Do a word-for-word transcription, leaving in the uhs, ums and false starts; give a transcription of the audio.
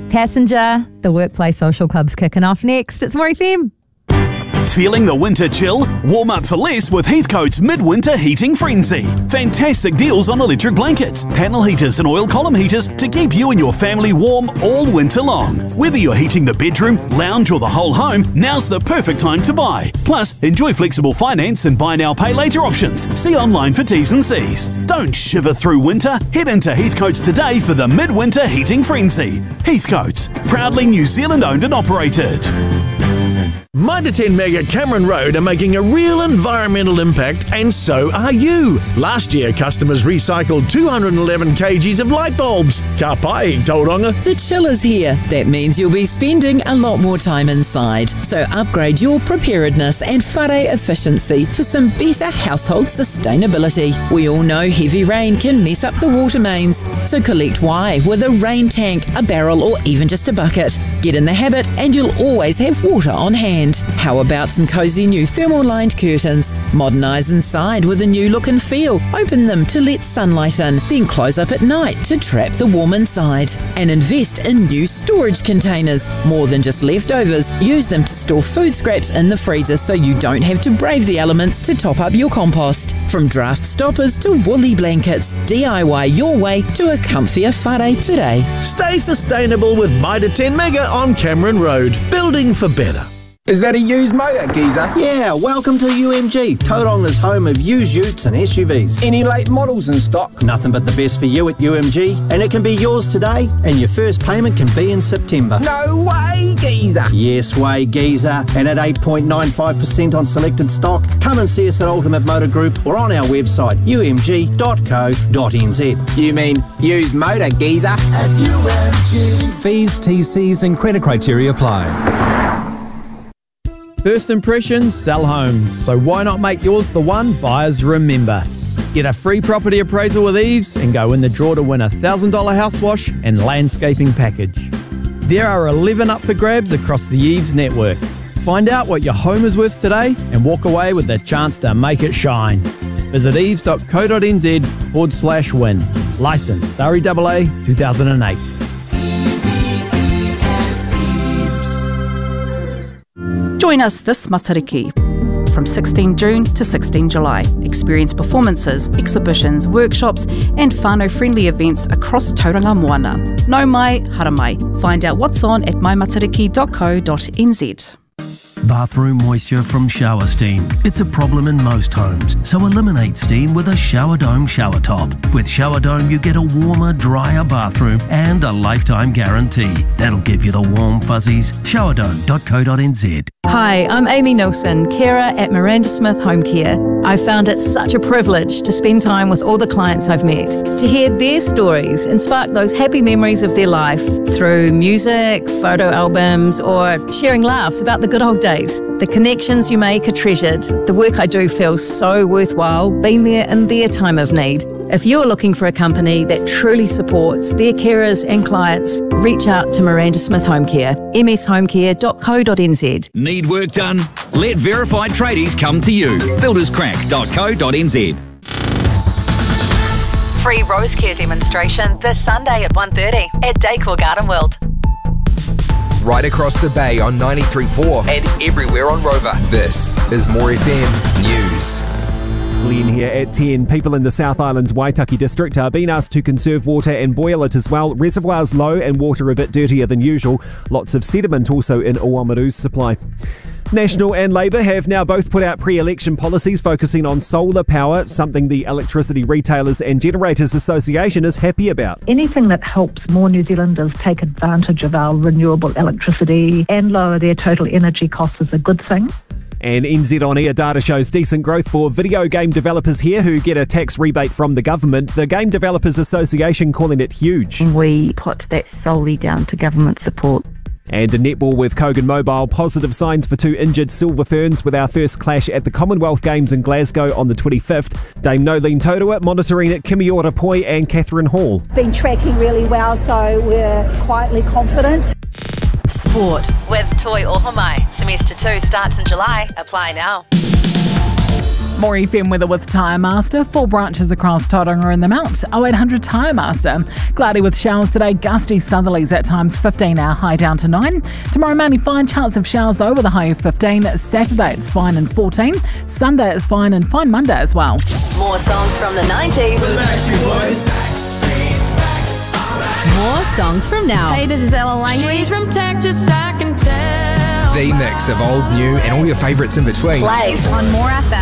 Passenger, the Workplace Social Club's kicking off next. It's More F M. Feeling the winter chill? Warm up for less with Heathcote's Midwinter Heating Frenzy. Fantastic deals on electric blankets, panel heaters and oil column heaters to keep you and your family warm all winter long. Whether you're heating the bedroom, lounge or the whole home, now's the perfect time to buy. Plus, enjoy flexible finance and buy now pay later options. See online for T's and C's. Don't shiver through winter. Head into Heathcote's today for the Midwinter Heating Frenzy. Heathcote's, proudly New Zealand owned and operated. Mitre ten Mega Cameron Road are making a real environmental impact, and so are you. Last year, customers recycled two hundred eleven kilograms of light bulbs. Ka pai, Tauranga. The chill is here. That means you'll be spending a lot more time inside. So upgrade your preparedness and whare efficiency for some better household sustainability. We all know heavy rain can mess up the water mains. So collect Y with a rain tank, a barrel or even just a bucket. Get in the habit and you'll always have water on hand. How about some cosy new thermal-lined curtains? Modernise inside with a new look and feel. Open them to let sunlight in, then close up at night to trap the warm inside. And invest in new storage containers. More than just leftovers, use them to store food scraps in the freezer so you don't have to brave the elements to top up your compost. From draft stoppers to woolly blankets, D I Y your way to a comfier whare today. Stay sustainable with Mitre ten Mega on Cameron Road. Building for better. Is that a used motor, geezer? Yeah, welcome to U M G, Tauranga's home of used utes and S U Vs. Any late models in stock? Nothing but the best for you at U M G, and it can be yours today, and your first payment can be in September. No way, geezer! Yes way, geezer, and at eight point nine five percent on selected stock. Come and see us at Ultimate Motor Group or on our website, u m g dot co dot n z. You mean used motor, geezer? At U M G. Fees, T Cs and credit criteria apply. First impressions sell homes, so why not make yours the one buyers remember? Get a free property appraisal with Eves and go in the draw to win a one thousand dollars house wash and landscaping package. There are eleven up for grabs across the Eves network. Find out what your home is worth today and walk away with the chance to make it shine. Visit eves dot co dot n z forward slash win. Licensed R E A A two thousand eight. Join us this Matariki from sixteenth June to sixteenth July. Experience performances, exhibitions, workshops and whānau-friendly events across Tauranga Moana. Nau mai, hara mai. Find out what's on at my matariki dot co dot n z. Bathroom moisture from shower steam. It's a problem in most homes, so eliminate steam with a Shower Dome shower top. With Shower Dome, you get a warmer, drier bathroom and a lifetime guarantee. That'll give you the warm fuzzies. shower dome dot co dot n z. Hi, I'm Amy Nilsson, carer at Miranda Smith Home Care. I found it such a privilege to spend time with all the clients I've met, to hear their stories and spark those happy memories of their life through music, photo albums, or sharing laughs about the good old days. The connections you make are treasured. The work I do feels so worthwhile, being there in their time of need. If you're looking for a company that truly supports their carers and clients, reach out to Miranda Smith Home Care, m s home care dot co dot n z. Need work done? Let verified tradies come to you. builders crack dot co dot n z. Free Rose Care demonstration this Sunday at one thirty at Decor Garden World. Right across the bay on ninety-three point four and everywhere on Rover. This is More F M News. Glenn here at ten. People in the South Island's Waitaki district are being asked to conserve water and boil it as well. Reservoirs low and water a bit dirtier than usual. Lots of sediment also in Oamaru's supply. National and Labour have now both put out pre-election policies focusing on solar power, something the Electricity Retailers and Generators Association is happy about. Anything that helps more New Zealanders take advantage of our renewable electricity and lower their total energy costs is a good thing. And N Z On Air data shows decent growth for video game developers here who get a tax rebate from the government. The Game Developers Association calling it huge. We put that solely down to government support. And in netball with Kogan Mobile, positive signs for two injured Silver Ferns with our first clash at the Commonwealth Games in Glasgow on the twenty-fifth. Dame Nolene Todua monitoring at Kimi Orapoi and Catherine Hall. Been tracking really well, so we're quietly confident. Sport with Toi Ohomai. Semester two starts in July. Apply now. More F M weather with Tyre Master. Four branches across Tauranga and the Mount. oh eight hundred Tyre Master. Cloudy with showers today. Gusty southerlies at times fifteen, our high down to nine. Tomorrow mainly fine. Chance of showers though with a high of fifteen. Saturday it's fine and fourteen. Sunday it's fine and fine Monday as well. More songs from the nineties. More songs from now. Hey, this is Ella Langley. She's from Texas, I can tell. The mix of old, new, and all your favourites in between. Plays on More F M.